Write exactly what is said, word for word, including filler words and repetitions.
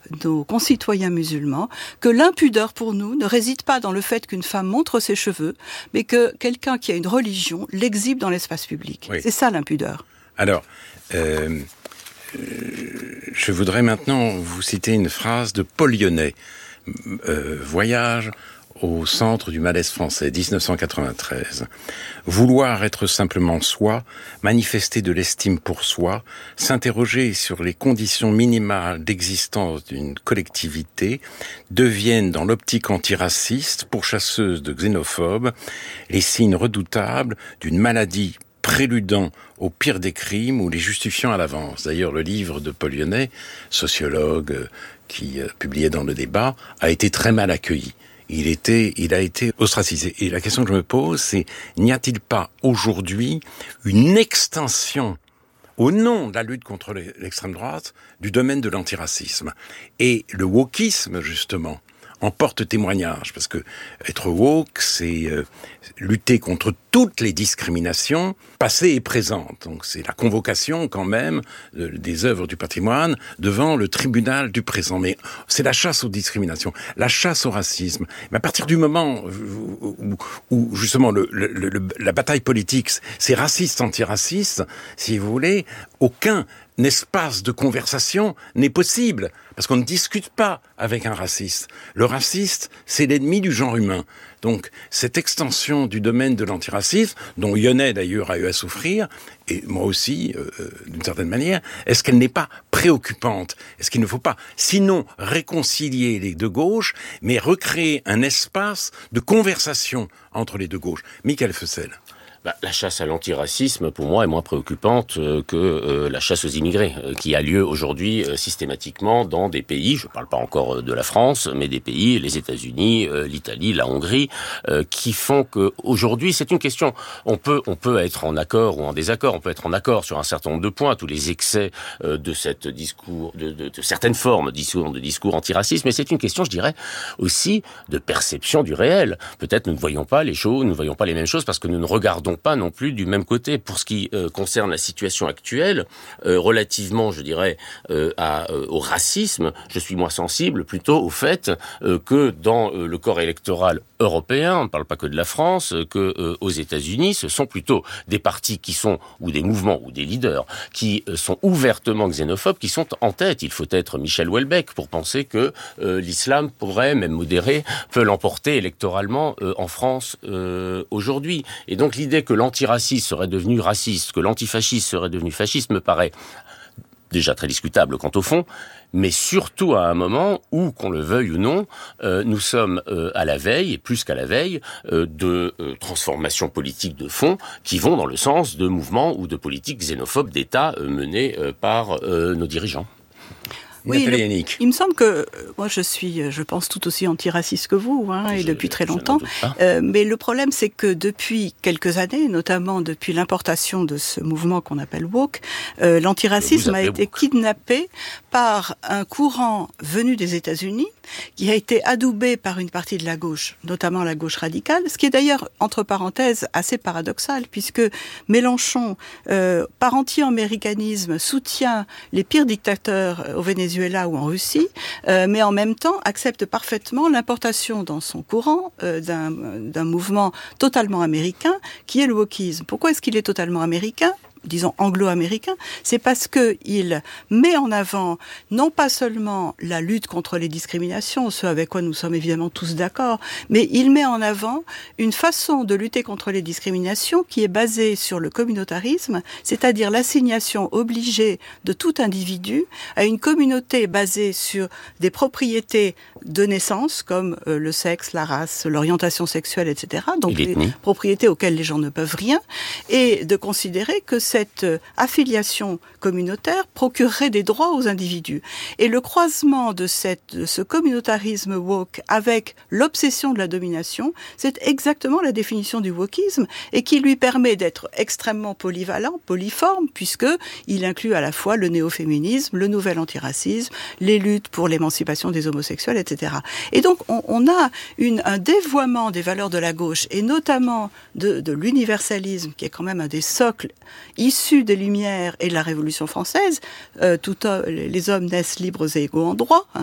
nos concitoyens musulmans que l'impudeur pour nous ne réside pas dans le fait qu'une femme montre ses cheveux, mais que quelqu'un qui a une religion l'exhibe dans l'espace public. Oui. C'est ça l'impudeur. Alors, euh, euh, je voudrais maintenant vous citer une phrase de Paul Lyonnais, euh, Voyage au centre du malaise français, dix-neuf cent quatre-vingt-treize. Vouloir être simplement soi, manifester de l'estime pour soi, s'interroger sur les conditions minimales d'existence d'une collectivité deviennent dans l'optique antiraciste, pourchasseuse de xénophobes, les signes redoutables d'une maladie préludant au pire des crimes ou les justifiant à l'avance. D'ailleurs, le livre de Paul Lyonnais, sociologue qui euh, publiait dans Le Débat, a été très mal accueilli. Il était, il a été ostracisé. Et la question que je me pose, c'est, n'y a-t-il pas aujourd'hui une extension, au nom de la lutte contre l'extrême droite, du domaine de l'antiracisme? Et le wokisme, justement, en porte témoignage, parce que être woke, c'est euh, lutter contre toutes les discriminations, passées et présentes. Donc c'est la convocation quand même euh, des œuvres du patrimoine devant le tribunal du présent. Mais c'est la chasse aux discriminations, la chasse au racisme. Mais à partir du moment où, où, où justement le, le, le, la bataille politique, c'est raciste, antiraciste, si vous voulez, aucun espace de conversation n'est possible, parce qu'on ne discute pas avec un raciste. Le raciste, c'est l'ennemi du genre humain. Donc, cette extension du domaine de l'antiracisme, dont Lyonnais d'ailleurs a eu à souffrir, et moi aussi, euh, d'une certaine manière, est-ce qu'elle n'est pas préoccupante? Est-ce qu'il ne faut pas, sinon, réconcilier les deux gauches, mais recréer un espace de conversation entre les deux gauches? Michael Fessel. Bah, la chasse à l'antiracisme, pour moi, est moins préoccupante euh, que euh, la chasse aux immigrés, euh, qui a lieu aujourd'hui euh, systématiquement dans des pays, je ne parle pas encore de la France, mais des pays, les États-Unis, euh, l'Italie, la Hongrie, euh, qui font que aujourd'hui, c'est une question, on peut, on peut être en accord ou en désaccord, on peut être en accord sur un certain nombre de points, tous les excès euh, de cette discours, de, de, de certaines formes de discours, de discours antiracisme, mais c'est une question, je dirais, aussi de perception du réel. Peut-être nous ne voyons pas les choses, nous ne voyons pas les mêmes choses parce que nous ne regardons pas non plus du même côté. Pour ce qui euh, concerne la situation actuelle, euh, relativement, je dirais, euh, à, euh, au racisme, je suis moins sensible plutôt au fait euh, que dans euh, le corps électoral européen, on ne parle pas que de la France, euh, que euh, aux États-Unis, ce sont plutôt des partis qui sont, ou des mouvements, ou des leaders, qui euh, sont ouvertement xénophobes, qui sont en tête. Il faut être Michel Houellebecq pour penser que euh, l'islam pourrait, même modéré, peut l'emporter électoralement euh, en France euh, aujourd'hui. Et donc l'idée que l'antiraciste serait devenu raciste, que l'antifasciste serait devenu fasciste, me paraît déjà très discutable quant au fond, mais surtout à un moment où, qu'on le veuille ou non, euh, nous sommes euh, à la veille, et plus qu'à la veille, euh, de euh, transformations politiques de fond qui vont dans le sens de mouvements ou de politiques xénophobes d'État euh, menées euh, par euh, nos dirigeants. Oui, le, il me semble que euh, moi je suis, je pense tout aussi antiraciste que vous, hein, et je, depuis très longtemps. Euh, mais le problème, c'est que depuis quelques années, notamment depuis l'importation de ce mouvement qu'on appelle woke, euh, l'antiracisme a été woke. kidnappé par un courant venu des États-Unis qui a été adoubé par une partie de la gauche, notamment la gauche radicale, ce qui est d'ailleurs, entre parenthèses, assez paradoxal, puisque Mélenchon, euh, par anti-américanisme, soutient les pires dictateurs au Venezuela ou en Russie, euh, mais en même temps accepte parfaitement l'importation dans son courant euh, d'un, d'un mouvement totalement américain, qui est le wokisme. Pourquoi est-ce qu'il est totalement américain ? Disons anglo-américain, c'est parce que il met en avant non pas seulement la lutte contre les discriminations, ce avec quoi nous sommes évidemment tous d'accord, mais il met en avant une façon de lutter contre les discriminations qui est basée sur le communautarisme, c'est-à-dire l'assignation obligée de tout individu à une communauté basée sur des propriétés de naissance, comme euh, le sexe, la race, l'orientation sexuelle, et cetera. Donc des propriétés auxquelles les gens ne peuvent rien, et de considérer que cette affiliation communautaire procurerait des droits aux individus. Et le croisement de, cette, de ce communautarisme woke avec l'obsession de la domination, c'est exactement la définition du wokisme, et qui lui permet d'être extrêmement polyvalent, polyforme, puisqu'il inclut à la fois le néo-féminisme, le nouvel antiracisme, les luttes pour l'émancipation des homosexuels, et cetera. Et donc on, on a une, un dévoiement des valeurs de la gauche, et notamment de, de l'universalisme, qui est quand même un des socles issus des Lumières et de la Révolution française. Euh, tout, les hommes naissent libres et égaux en droit, hein,